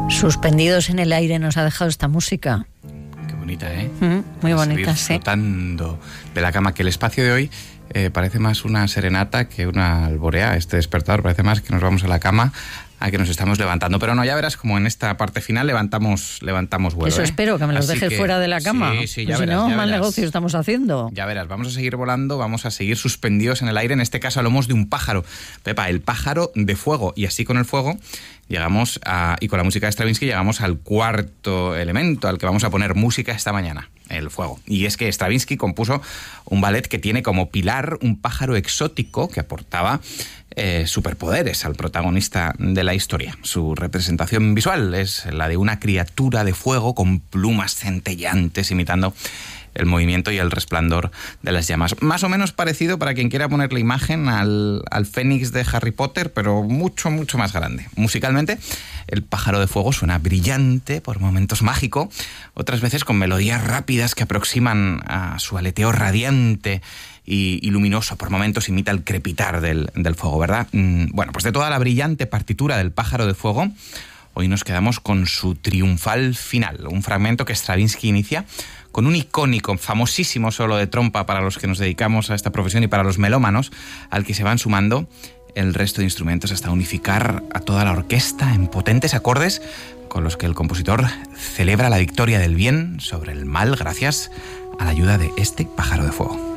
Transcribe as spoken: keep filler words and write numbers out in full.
Suspendidos en el aire nos ha dejado esta música. Qué bonita, ¿eh? Mm, muy bonita, sí. Flotando de la cama, que el espacio de hoy eh, parece más una serenata que una alborea. Este despertador parece más que nos vamos a la cama a que nos estamos levantando. Pero no, ya verás como en esta parte final levantamos levantamos vuelo. Eso ¿eh? espero, que me los Así dejes que, fuera de la cama. Sí, sí, ya pues verás. Si no, ya mal verás. negocio estamos haciendo. Ya verás, vamos a seguir volando, vamos a seguir suspendidos en el aire. En este caso hablamos de un pájaro. Pepa, el pájaro de fuego. Y así con el fuego llegamos a, y con la música de Stravinsky llegamos al cuarto elemento al que vamos a poner música esta mañana, el fuego. Y es que Stravinsky compuso un ballet que tiene como pilar un pájaro exótico que aportaba eh, superpoderes al protagonista de la historia. Su representación visual es la de una criatura de fuego con plumas centellantes imitando el movimiento y el resplandor de las llamas. Más o menos parecido, para quien quiera poner la imagen, al, al Fénix de Harry Potter, pero mucho, mucho más grande. Musicalmente, el pájaro de fuego suena brillante, por momentos mágico, otras veces con melodías rápidas que aproximan a su aleteo radiante y, y luminoso. Por momentos imita el crepitar del, del fuego, ¿verdad? Bueno, pues de toda la brillante partitura del pájaro de fuego, hoy nos quedamos con su triunfal final, un fragmento que Stravinsky inicia con un icónico, famosísimo solo de trompa para los que nos dedicamos a esta profesión y para los melómanos, al que se van sumando el resto de instrumentos hasta unificar a toda la orquesta en potentes acordes con los que el compositor celebra la victoria del bien sobre el mal gracias a la ayuda de este pájaro de fuego.